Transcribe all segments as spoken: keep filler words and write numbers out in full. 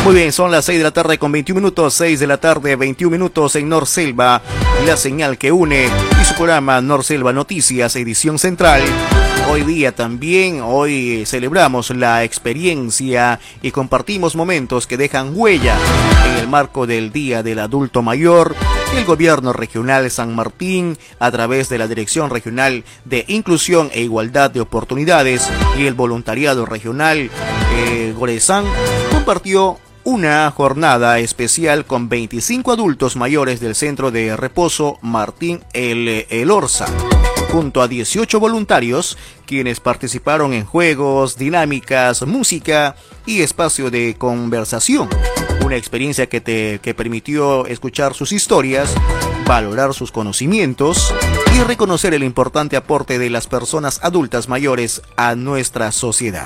Muy bien, son las seis de la tarde con veintiún minutos, seis de la tarde, veintiún minutos en Norselva, la señal que une, y su programa Norselva Noticias, edición central. Hoy día también, hoy celebramos la experiencia y compartimos momentos que dejan huella en el marco del Día del Adulto Mayor. El Gobierno Regional San Martín, a través de la Dirección Regional de Inclusión e Igualdad de Oportunidades y el Voluntariado Regional eh, Goresán, compartió una jornada especial con veinticinco adultos mayores del Centro de Reposo Martín El, El Orza, junto a dieciocho voluntarios, quienes participaron en juegos, dinámicas, música y espacio de conversación. Una experiencia que te que permitió escuchar sus historias, valorar sus conocimientos y reconocer el importante aporte de las personas adultas mayores a nuestra sociedad.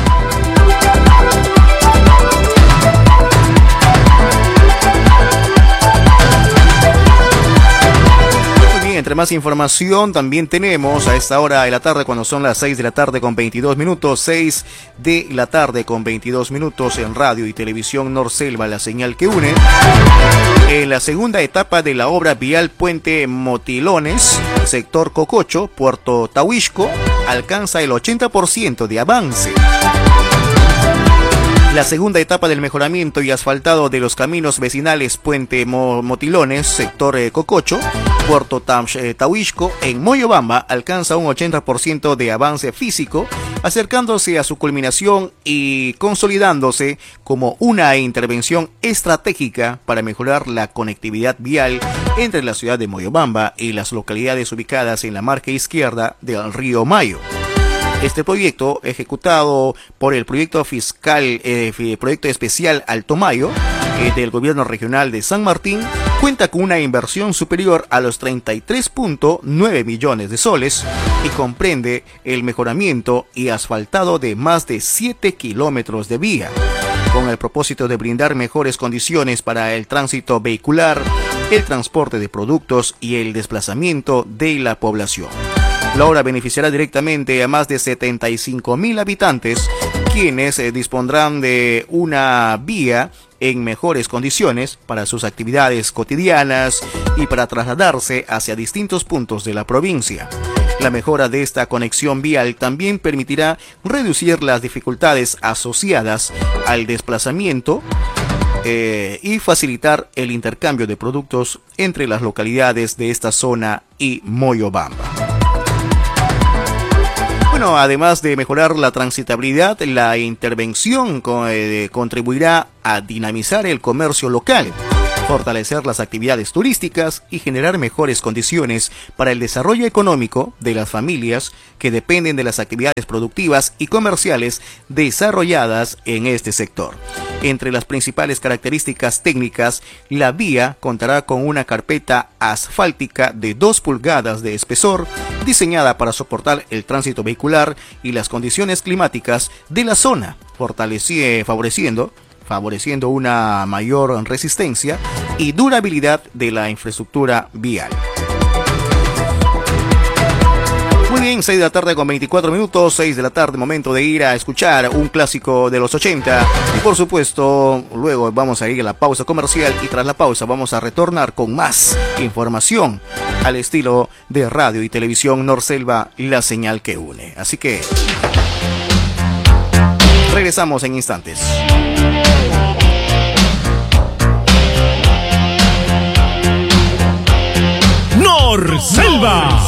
Entre más información también tenemos a esta hora de la tarde, cuando son las seis de la tarde con veintidós minutos, seis de la tarde con veintidós minutos en radio y televisión Norselva, la señal que une. En la segunda etapa de la obra vial Puente Motilones, sector Cococho, Puerto Tahuixco, alcanza el ochenta por ciento de avance. La segunda etapa del mejoramiento y asfaltado de los caminos vecinales Puente Motilones, sector eh, Cococho, Puerto Tahuixco, en Moyobamba, alcanza un ochenta por ciento de avance físico, acercándose a su culminación y consolidándose como una intervención estratégica para mejorar la conectividad vial entre la ciudad de Moyobamba y las localidades ubicadas en la margen izquierda del río Mayo. Este proyecto, ejecutado por el proyecto fiscal, eh, proyecto especial Alto Mayo, eh, del Gobierno Regional de San Martín, cuenta con una inversión superior a los treinta y tres punto nueve millones de soles y comprende el mejoramiento y asfaltado de más de siete kilómetros de vía, con el propósito de brindar mejores condiciones para el tránsito vehicular, el transporte de productos y el desplazamiento de la población. La obra beneficiará directamente a más de setenta y cinco mil habitantes, quienes eh, dispondrán de una vía en mejores condiciones para sus actividades cotidianas y para trasladarse hacia distintos puntos de la provincia. La mejora de esta conexión vial también permitirá reducir las dificultades asociadas al desplazamiento eh, y facilitar el intercambio de productos entre las localidades de esta zona y Moyobamba. Bueno, además de mejorar la transitabilidad, la intervención eh, contribuirá a dinamizar el comercio local, fortalecer las actividades turísticas y generar mejores condiciones para el desarrollo económico de las familias que dependen de las actividades productivas y comerciales desarrolladas en este sector. Entre las principales características técnicas, la vía contará con una carpeta asfáltica de dos pulgadas de espesor, diseñada para soportar el tránsito vehicular y las condiciones climáticas de la zona, fortaleciendo, favoreciendo favoreciendo una mayor resistencia y durabilidad de la infraestructura vial. Muy bien, seis de la tarde con veinticuatro minutos, seis de la tarde, momento de ir a escuchar un clásico de los ochenta. Y por supuesto, luego vamos a ir a la pausa comercial y tras la pausa vamos a retornar con más información al estilo de radio y televisión Norselva, la señal que une. Así que regresamos en instantes. Norselva.